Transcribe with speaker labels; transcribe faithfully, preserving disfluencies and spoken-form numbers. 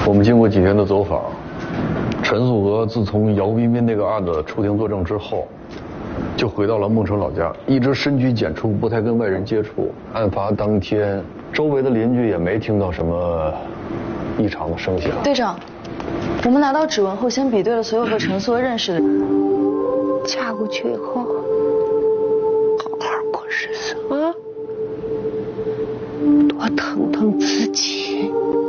Speaker 1: 我们经过几天的走访，陈素娥自从姚彬彬那个案子出庭作证之后，就回到了孟城老家，一直深居简出，不太跟外人接触。案发当天，周围的邻居也没听到什么异常的声响。
Speaker 2: 队长，我们拿到指纹后，先比对了所有和陈素娥认识的人。
Speaker 3: 嫁过去以后，好好过日子啊，多疼疼自己。